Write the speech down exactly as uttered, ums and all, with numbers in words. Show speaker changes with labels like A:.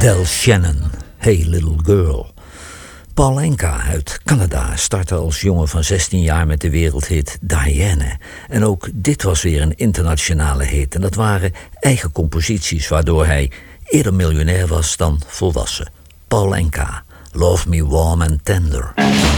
A: Del Shannon, Hey Little Girl. Paul Anka uit Canada startte als jongen van zestien jaar met de wereldhit Diane. En ook dit was weer een internationale hit. En dat waren eigen composities waardoor hij eerder miljonair was dan volwassen. Paul Anka, Love Me Warm and Tender.